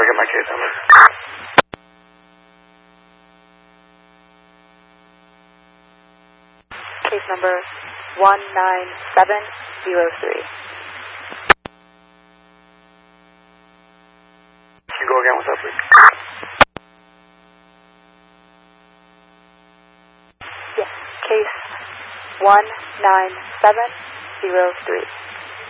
get my case number. Case number 19703. Can you go again with that, please? Yes, case 19703.